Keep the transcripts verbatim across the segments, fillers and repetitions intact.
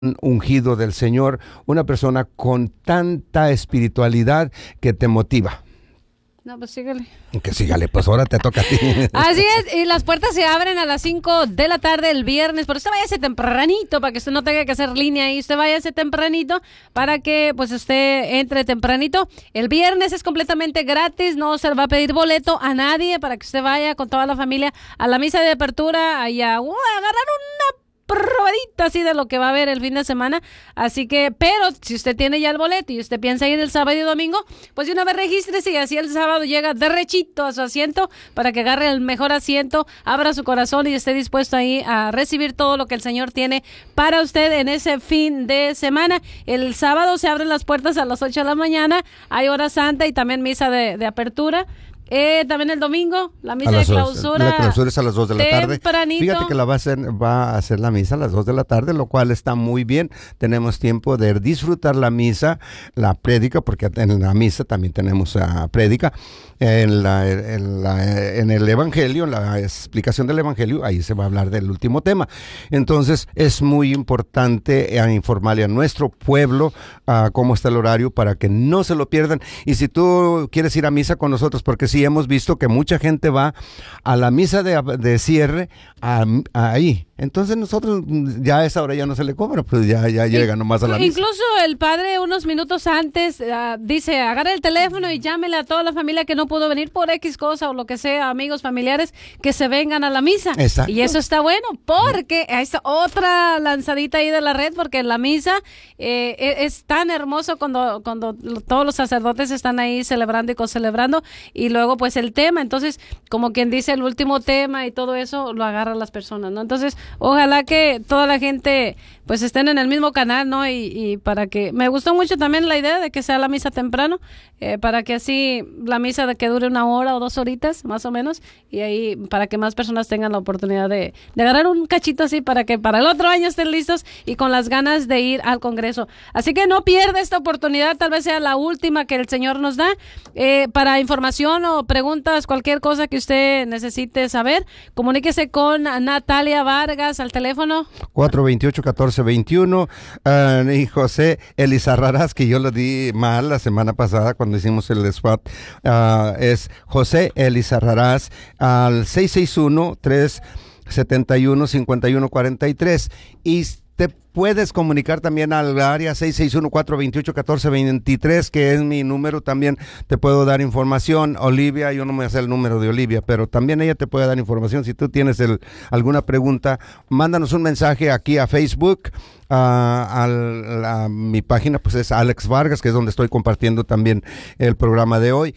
ungido del Señor, una persona con tanta espiritualidad que te motiva. No, pues sígale. Que sígale, pues ahora te toca a ti. Así es, y las puertas se abren a las cinco de la tarde el viernes, pero usted váyase tempranito para que usted no tenga que hacer línea y usted váyase tempranito para que pues usted entre tempranito. El viernes es completamente gratis, no se le va a pedir boleto a nadie para que usted vaya con toda la familia a la misa de apertura y a uh, agarrar una probadita así de lo que va a haber el fin de semana, así que, pero si usted tiene ya el boleto y usted piensa ir el sábado y domingo, pues de una vez regístrese y así el sábado llega derechito a su asiento para que agarre el mejor asiento, abra su corazón y esté dispuesto ahí a recibir todo lo que el Señor tiene para usted en ese fin de semana. El sábado se abren las puertas a las ocho de la mañana, hay hora santa y también misa de, de apertura. Eh, también el domingo, la misa de clausura. La clausura es a las dos de la tarde. Tempranito. Fíjate que la va a hacer, va a hacer la misa a las dos de la tarde, lo cual está muy bien. Tenemos tiempo de disfrutar la misa, la prédica, porque en la misa también tenemos uh, prédica. En, la, en, la, en el Evangelio, en la explicación del Evangelio, ahí se va a hablar del último tema. Entonces, es muy importante uh, informarle a nuestro pueblo uh, cómo está el horario para que no se lo pierdan. Y si tú quieres ir a misa con nosotros, porque sí hemos visto que mucha gente va a la misa de, de cierre a, a ahí. Entonces nosotros ya a esa hora ya no se le cobra, pues ya, ya llega nomás a la misa. Incluso el padre unos minutos antes uh, dice, agarra el teléfono y llámele a toda la familia que no pudo venir por X cosa o lo que sea, amigos, familiares, que se vengan a la misa. Exacto. Y eso está bueno, porque ahí está otra lanzadita ahí de la red, porque la misa eh, es, es tan hermoso cuando, cuando todos los sacerdotes están ahí celebrando y concelebrando, y luego pues el tema, entonces como quien dice el último tema y todo eso lo agarran las personas, ¿no? Entonces ojalá que toda la gente pues estén en el mismo canal, ¿no? Y, y para que, me gustó mucho también la idea de que sea la misa temprano, eh, para que así la misa de que dure una hora o dos horitas, más o menos, y ahí para que más personas tengan la oportunidad de, de agarrar un cachito así para que para el otro año estén listos y con las ganas de ir al Congreso. Así que no pierda esta oportunidad, tal vez sea la última que el Señor nos da. Eh, para información o preguntas, cualquier cosa que usted necesite saber, comuníquese con Natalia Vargas al teléfono cuatro veintiocho, catorce veintiuno, uh, y José Elizarrarás, que yo lo di mal la semana pasada cuando hicimos el SWAT, uh, es José Elizarrarás al seis seis uno, tres siete uno, cinco uno cuatro tres, y te puedes comunicar también al área seis seis uno, cuatro dos ocho, uno cuatro dos tres, que es mi número, también te puedo dar información. Olivia, yo no me voy a hacer el número de Olivia, pero también ella te puede dar información. Si tú tienes el, alguna pregunta, mándanos un mensaje aquí a Facebook, uh, a, a mi página, pues es Alex Vargas, que es donde estoy compartiendo también el programa de hoy,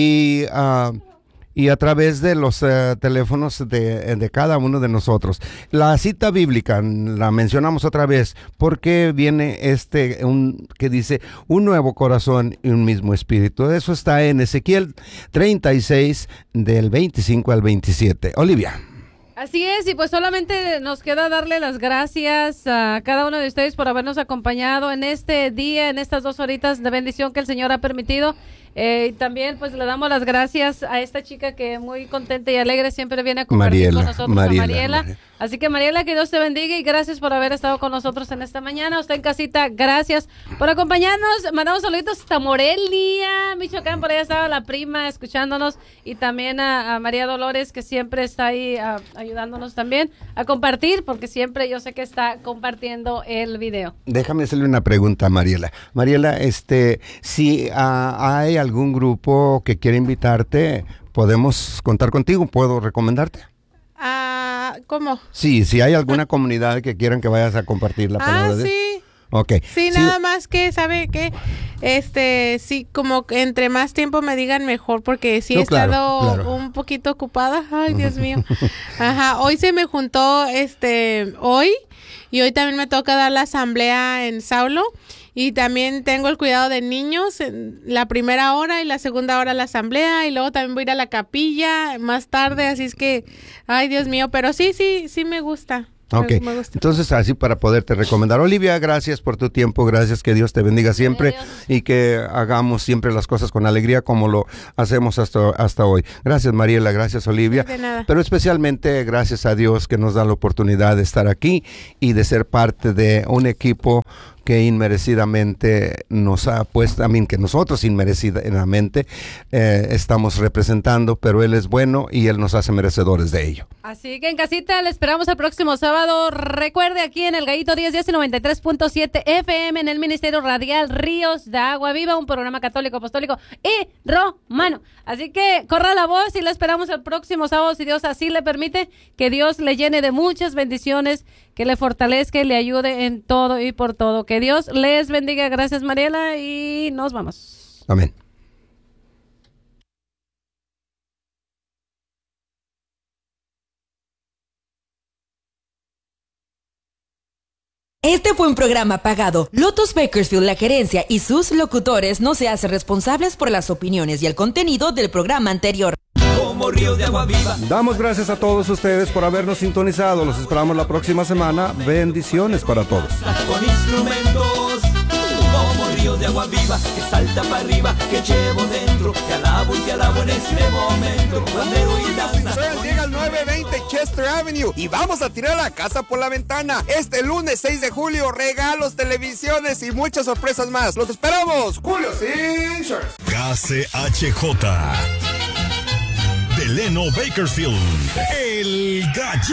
y uh, y a través de los uh, teléfonos de, de cada uno de nosotros. La cita bíblica, la mencionamos otra vez, porque viene este, un, que dice, un nuevo corazón y un mismo espíritu. Eso está en Ezequiel treinta y seis, del veinticinco al veintisiete. Olivia. Así es, y pues solamente nos queda darle las gracias a cada uno de ustedes por habernos acompañado en este día, en estas dos horitas de bendición que el Señor ha permitido. Eh, y también pues le damos las gracias a esta chica que muy contenta y alegre siempre viene a compartir Mariela, con nosotros, Mariela, a Mariela. Mariela. Así que Mariela, que Dios te bendiga y gracias por haber estado con nosotros en esta mañana. Usted en casita, gracias por acompañarnos. Mandamos saluditos hasta Morelia, Michoacán, por allá estaba la prima escuchándonos, y también a, a María Dolores, que siempre está ahí a, ayudándonos también a compartir, porque siempre yo sé que está compartiendo el video. Déjame hacerle una pregunta a Mariela. Mariela, este, si uh, hay algún grupo que quiere invitarte, ¿podemos contar contigo? ¿Puedo recomendarte? Ah, ¿cómo? Sí, si hay alguna comunidad que quieran que vayas a compartir la palabra ah, de Dios. sí. Okay. Sí, sí, nada más que, ¿sabe qué? Este, sí, como que entre más tiempo me digan mejor, porque sí he No, claro, estado claro. un poquito ocupada. Ay, Dios mío. Ajá, hoy se me juntó, este, hoy, y hoy también me toca dar la asamblea en Saulo, y también tengo el cuidado de niños en la primera hora y la segunda hora la asamblea, y luego también voy a ir a la capilla más tarde, así es que, ay, Dios mío, pero sí, sí, sí me gusta. Ok, Me- me gusta. entonces así para poderte recomendar. Olivia, gracias por tu tiempo, gracias, que Dios te bendiga siempre Adiós. y que hagamos siempre las cosas con alegría como lo hacemos hasta, hasta hoy. Gracias Mariela, gracias Olivia, De nada. pero especialmente gracias a Dios que nos da la oportunidad de estar aquí y de ser parte de un equipo que inmerecidamente nos ha puesto, a mí que nosotros inmerecidamente eh, estamos representando, pero Él es bueno y Él nos hace merecedores de ello. Así que en casita le esperamos el próximo sábado. Recuerde, aquí en el Gallito diez diez y noventa y tres punto siete F M en el Ministerio Radial Ríos de Agua Viva, un programa católico, apostólico y romano. Así que corra la voz y le esperamos el próximo sábado, si Dios así le permite. Que Dios le llene de muchas bendiciones, que le fortalezca y le ayude en todo y por todo. Que Dios les bendiga. Gracias, Mariela, y nos vamos. Amén. Este fue un programa pagado. Lotus Bakersfield, la gerencia y sus locutores no se hacen responsables por las opiniones y el contenido del programa anterior. Como río de agua viva. Damos gracias a todos ustedes por habernos sintonizado. Los esperamos la próxima semana. Bendiciones para todos. Con instrumentos como río de agua viva que salta para arriba, que llevo dentro, te alabo y te alabo en este momento. Bandero y danza. Soy el Diego al nueve veinte Chester Avenue y vamos a tirar la casa por la ventana. Este lunes seis de julio, regalos, televisiones y muchas sorpresas más. ¡Los esperamos! Julio Insurance. K C H J. Delano Bakersfield. El Gallo.